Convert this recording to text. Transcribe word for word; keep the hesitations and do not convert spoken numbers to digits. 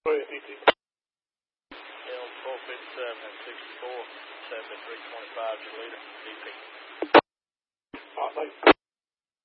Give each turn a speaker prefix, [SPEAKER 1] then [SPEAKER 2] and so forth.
[SPEAKER 1] Go ahead, D T.
[SPEAKER 2] L four fifty-seven and sixty-four, seventy-three twenty-five, your leader, D P.
[SPEAKER 1] All right, thank you.